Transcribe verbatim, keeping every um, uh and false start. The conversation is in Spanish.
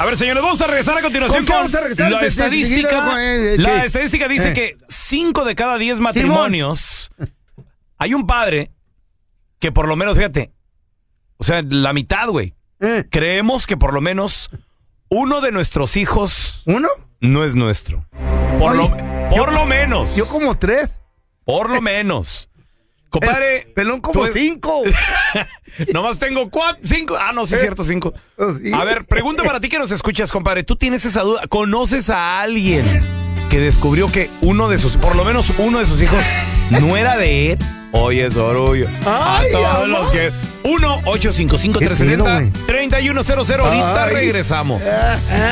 A ver, señores, vamos a regresar a continuación ¿Con qué con vamos a regresar? la Te- te- estadística. te- te- La ¿qué? estadística dice Eh. que cinco de cada diez matrimonios hay un padre que por lo menos, fíjate, o sea, la mitad, güey. Eh. Creemos que por lo menos uno de nuestros hijos ¿Uno? no es nuestro. Por, Ay, lo, por yo- lo menos. Yo como tres. Por lo menos. Compadre. El pelón como tú- cinco. Nomás tengo cuatro, cinco. Ah, no, sí es cierto, cinco. Oh, sí. A ver, pregunta para ti que nos escuchas, compadre. ¿Tú tienes esa duda? ¿Conoces a alguien que descubrió que uno de sus, por lo menos uno de sus hijos no era de él? Oye, Sorullo. A Ay, todos amor. los que... uno ocho cinco cinco, tres siete cero, tres uno cero cero. Ahorita Ay. regresamos.